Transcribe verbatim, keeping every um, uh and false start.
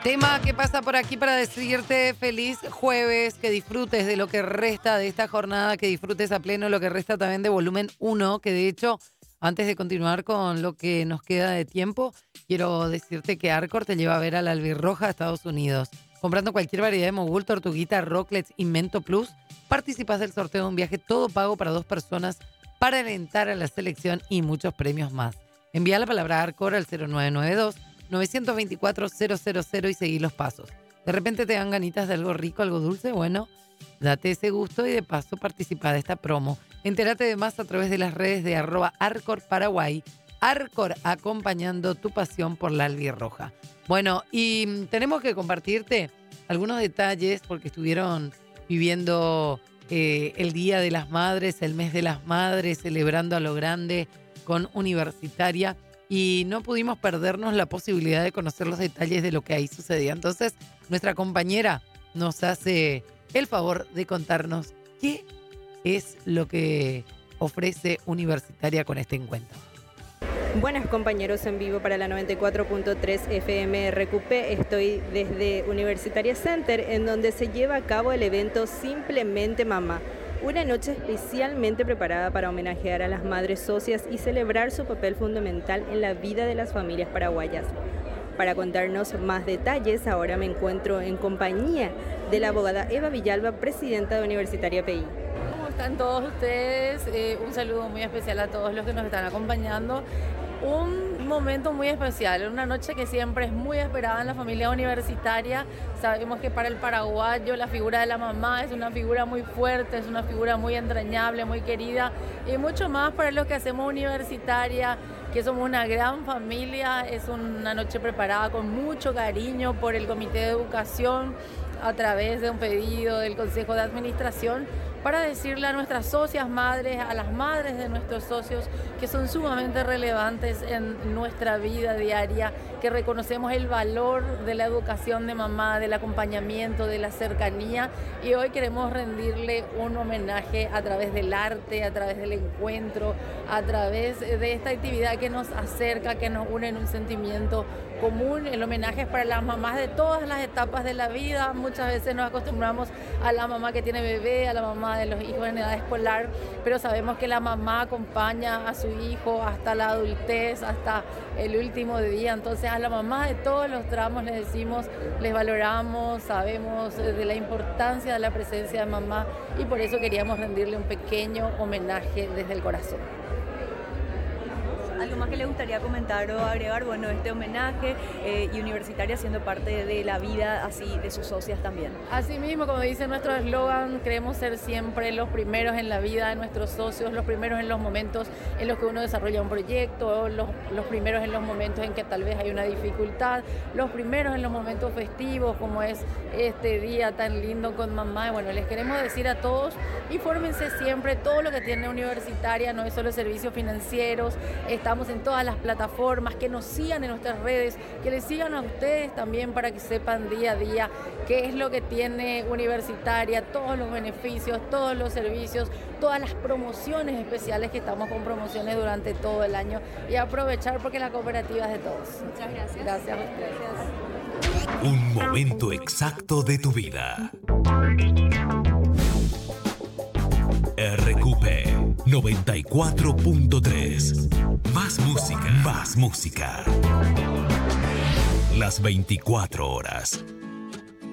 Tema que pasa por aquí para decirte feliz jueves, que disfrutes de lo que resta de esta jornada, que disfrutes a pleno lo que resta también de volumen uno, que de hecho, antes de continuar con lo que nos queda de tiempo, quiero decirte que Arcor te lleva a ver a la Albirroja a Estados Unidos. Comprando cualquier variedad de mogul, tortuguita, rocklets y Mento Plus, participas del sorteo de un viaje todo pago para dos personas para alentar a la selección y muchos premios más. Envía la palabra Arcor al cero nueve nueve dos, nueve dos cuatro, cero cero cero y seguí los pasos. De repente te dan ganitas de algo rico, algo dulce, bueno, date ese gusto y de paso participa de esta promo. Entérate de más a través de las redes de arroba Arcor Paraguay. Arcor, acompañando tu pasión por la albirroja. Bueno, y tenemos que compartirte algunos detalles porque estuvieron viviendo eh, el Día de las Madres, el mes de las Madres, celebrando a lo grande con Universitaria. Y no pudimos perdernos la posibilidad de conocer los detalles de lo que ahí sucedía. Entonces, nuestra compañera nos hace el favor de contarnos qué es lo que ofrece Universitaria con este encuentro. Buenas compañeros en vivo para la noventa y cuatro punto tres F M R Q P. Estoy desde Universitaria Center, en donde se lleva a cabo el evento Simplemente Mamá. Una noche especialmente preparada para homenajear a las madres socias y celebrar su papel fundamental en la vida de las familias paraguayas. Para contarnos más detalles, ahora me encuentro en compañía de la abogada Eva Villalba, presidenta de Universitaria P I. ¿Cómo están todos ustedes? Eh, un saludo muy especial a todos los que nos están acompañando. Un momento muy especial, una noche que siempre es muy esperada en la familia universitaria. Sabemos que para el paraguayo la figura de la mamá es una figura muy fuerte, es una figura muy entrañable, muy querida, y mucho más para los que hacemos Universitaria, que somos una gran familia. Es una noche preparada con mucho cariño por el Comité de Educación a través de un pedido del Consejo de Administración, para decirle a nuestras socias madres, a las madres de nuestros socios, que son sumamente relevantes en nuestra vida diaria, que reconocemos el valor de la educación de mamá, del acompañamiento, de la cercanía, y hoy queremos rendirle un homenaje a través del arte, a través del encuentro, a través de esta actividad que nos acerca, que nos une en un sentimiento común. El homenaje es para las mamás de todas las etapas de la vida. Muchas veces nos acostumbramos a la mamá que tiene bebé, a la mamá de los hijos en edad escolar, pero sabemos que la mamá acompaña a su hijo hasta la adultez, hasta el último día. Entonces a la mamá de todos los tramos les decimos, les valoramos, sabemos de la importancia de la presencia de mamá, y por eso queríamos rendirle un pequeño homenaje desde el corazón. ¿Algo más que le gustaría comentar o agregar? Bueno, este homenaje eh, y Universitaria siendo parte de la vida así de sus socias también. Así mismo, como dice nuestro eslogan, queremos ser siempre los primeros en la vida de nuestros socios, los primeros en los momentos en los que uno desarrolla un proyecto, los, los primeros en los momentos en que tal vez hay una dificultad, los primeros en los momentos festivos, como es este día tan lindo con mamá. Y bueno, les queremos decir a todos, infórmense siempre, todo lo que tiene Universitaria, no es solo servicios financieros. Estamos en todas las plataformas, que nos sigan en nuestras redes, que les sigan a ustedes también para que sepan día a día qué es lo que tiene Universitaria, todos los beneficios, todos los servicios, todas las promociones especiales, que estamos con promociones durante todo el año, y aprovechar porque la cooperativa es de todos. Muchas gracias. Gracias a ustedes. Un momento exacto de tu vida. R Q P noventa y cuatro punto tres. Más música. Más música. Las veinticuatro horas.